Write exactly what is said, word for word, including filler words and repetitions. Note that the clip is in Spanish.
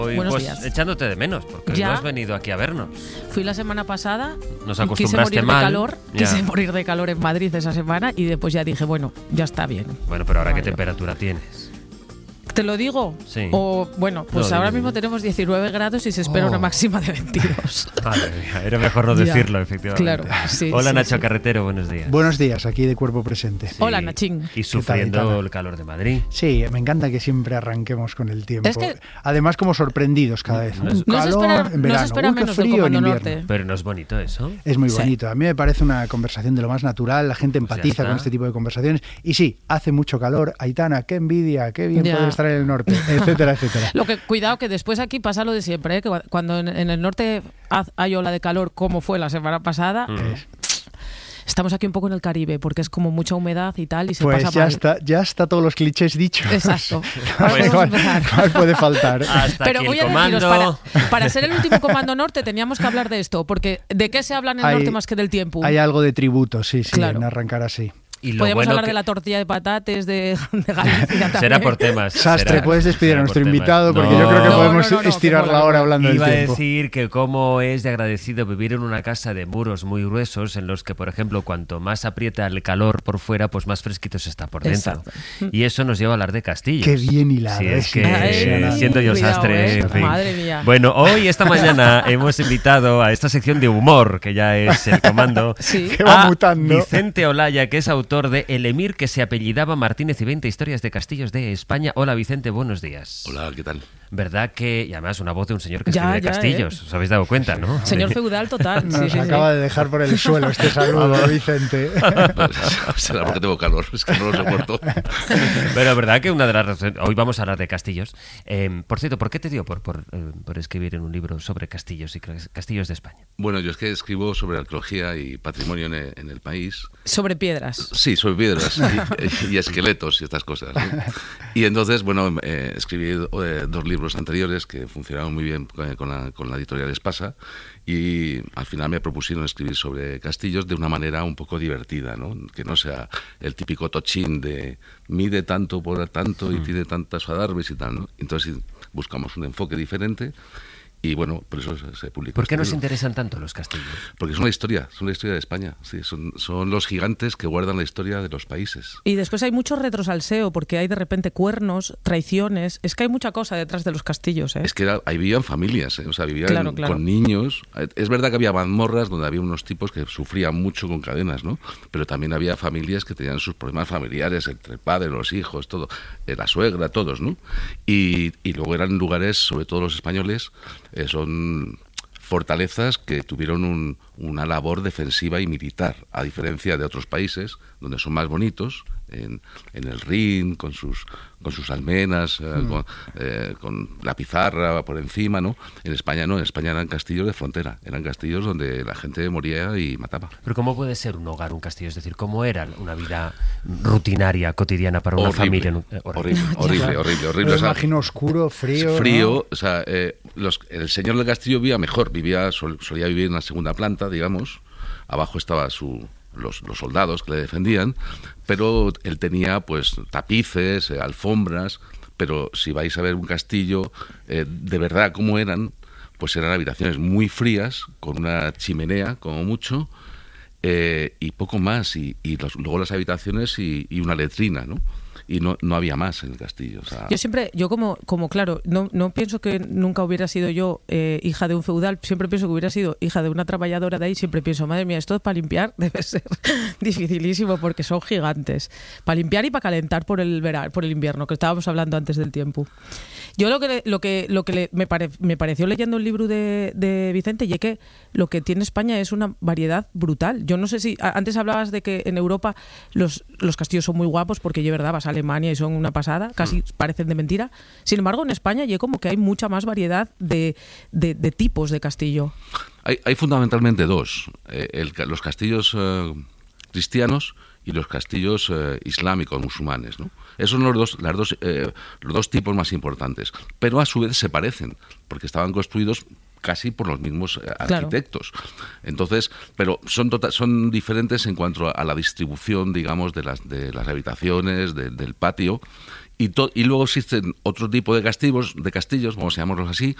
Hoy, Buenos pues, días. Echándote de menos, porque ¿Ya? no has venido aquí a vernos. Fui la semana pasada, Nos quise acostumbraste morir mal. de calor, Ya. quise morir de calor en Madrid esa semana y después ya dije, bueno, ya está bien. Bueno, pero ahora, ¿qué Vale. temperatura tienes? ¿Te lo digo? Sí. O, bueno, pues No, ahora dime, mismo dime. tenemos diecinueve grados y se espera Oh. una máxima de veintidós. Madre mía, era mejor no Ya. decirlo, efectivamente. Claro, sí, Hola, sí, Nacho sí. Carretero, buenos días. Buenos días, aquí de cuerpo presente. Sí. Hola, Nachín. Y sufriendo Gitana? el calor de Madrid. Sí, me encanta que siempre arranquemos con el tiempo. Es que- Además, como sorprendidos cada vez. No Un se No se calor espera, en no verano, se espera uy, qué menos del frío en Comando invierno. Norte. Pero no es bonito eso. Es muy Sí. bonito. A mí me parece una conversación de lo más natural. La gente Pues ya empatiza está. con este tipo de conversaciones. Y sí, hace mucho calor. Aitana, qué envidia, qué bien Ya. poder estar en el norte, etcétera, etcétera. Lo que, cuidado, que después aquí pasa lo de siempre, ¿eh? Que cua- cuando en, en el norte haz- hay ola de calor, como fue la semana pasada, Mm. Es- estamos aquí un poco en el Caribe, porque es como mucha humedad y tal, y se Pues pasa ya mal. está, ya está todos los clichés dichos. Exacto. ¿Cuál, Ahora podemos cuál- empezar. cuál puede faltar? Hasta Pero aquí voy el a comando. deciros, para, para ser el último Comando Norte teníamos que hablar de esto, porque ¿de qué se habla en el Hay- norte más que del tiempo? Hay algo de tributo, sí, sí, Claro. en arrancar así. Y lo Podríamos bueno hablar que- de la tortilla de patates de, de Galicia también. Será por temas. Sastre, será- puedes despedir será a por nuestro temas. invitado porque No. yo creo que No, podemos no, no, no, estirar que la mola, hora que hablando Iba a del tiempo. decir que cómo es de agradecido vivir en una casa de muros muy gruesos en los que, por ejemplo, cuanto más aprieta el calor por fuera, pues más fresquito se está por dentro. Exacto. Y eso nos lleva a hablar de castillos. Qué bien hilado, Sí, es es que impresionante. siendo yo Cuidado, sastre, ¿eh? en fin. Madre mía. Bueno, hoy, esta mañana, hemos invitado a esta sección de humor, que ya es el comando, Sí. Que va a mutando. Vicente Olaya, que es autor de El Emir que se apellidaba Martínez y veinte historias de castillos de España. Hola, Vicente, buenos días. Hola, ¿qué tal? ¿Verdad que, y además una voz de un señor que Ya, escribe de ya, castillos? ¿eh? ¿Os habéis dado cuenta, no? Señor feudal total. Nos sí, sí, sí. acaba de dejar por el suelo este saludo, Vicente. Será porque tengo calor, es que no lo soporto. Pero verdad que una de las razones... Hoy vamos a hablar de castillos. Eh, por cierto, ¿por qué te dio por, por, eh, por escribir en un libro sobre castillos y cras- castillos de España? Bueno, yo es que escribo sobre arqueología y patrimonio en el, en el país. Sobre piedras. Sí, sobre piedras y, y esqueletos y estas cosas, ¿no? Y entonces, bueno, eh, escribí eh, dos libros anteriores que funcionaron muy bien con, con la, con la editorial Espasa y al final me propusieron escribir sobre castillos de una manera un poco divertida, ¿no? Que no sea el típico tochín de mide tanto por tanto y tiene tantas adarves y tal, ¿no? Entonces buscamos un enfoque diferente y bueno, por eso se, se publicó. ¿Por qué este nos libro. interesan tanto los castillos? Porque son la historia, son la historia de España, sí, son, son los gigantes que guardan la historia de los países. Y después hay mucho retrosalseo, porque hay de repente cuernos, traiciones. Es que hay mucha cosa detrás de los castillos, ¿eh? Es que era- ahí vivían familias, ¿eh? O sea, vivían Claro, claro. con niños. Es verdad que había mazmorras donde había unos tipos que sufrían mucho con cadenas, ¿no? Pero también había familias que tenían sus problemas familiares, entre el padre, los hijos, todo, eh, la suegra, todos, ¿no? Y, y luego eran lugares, sobre todo los españoles, eh, son fortalezas que tuvieron un- una labor defensiva y militar, a diferencia de otros países donde son más bonitos, en, en el Rin, con sus con sus almenas, eh, Mm. con, eh, con la pizarra por encima, ¿no? En España no, en España eran castillos de frontera, eran castillos donde la gente moría y mataba. Pero ¿cómo puede ser un hogar, un castillo? Es decir, ¿cómo era una vida rutinaria, cotidiana para una Horrible, familia? en un- eh, horrible, horrible, horrible, horrible. Me O sea, imagino oscuro, frío. frío, ¿no? o sea, eh, los- el señor del castillo vivía mejor, vivía sol- solía vivir en la segunda planta, digamos, abajo estaba su los, los soldados que le defendían, pero él tenía pues tapices, eh, alfombras, pero si vais a ver un castillo eh, de verdad como eran, pues eran habitaciones muy frías, con una chimenea como mucho, eh, y poco más, y, y los- luego las habitaciones y, y una letrina, ¿no? Y no, no había más en el castillo. O sea, Yo siempre, yo como, como claro, no, no pienso que nunca hubiera sido yo eh, hija de un feudal, siempre pienso que hubiera sido hija de una trabajadora de ahí, siempre pienso, madre mía, esto para limpiar debe ser dificilísimo porque son gigantes. Para limpiar y para calentar por el verano, por el invierno, que estábamos hablando antes del tiempo. Yo lo que le- lo que lo que le- me, pare- me pareció leyendo el libro de, de Vicente, y es que lo que tiene España es una variedad brutal. Yo no sé si a- antes hablabas de que en Europa los, los castillos son muy guapos, porque yo verdad vas a Alemania y son una pasada, casi parecen de mentira. Sin embargo, en España ya como que hay mucha más variedad de, de, de tipos de castillo. Hay, hay fundamentalmente dos, eh, el ca- los castillos eh, cristianos y los castillos eh, islámicos, musulmanes, ¿no? Esos son los dos, las dos, eh, los dos tipos más importantes, pero a su vez se parecen, porque estaban construidos casi por los mismos eh, Claro. arquitectos. Entonces, pero son tota- son diferentes en cuanto a la distribución, digamos, de las de las habitaciones, de- del patio. Y, to- y luego existen otro tipo de castillos, de castillos, vamos a llamarlos así,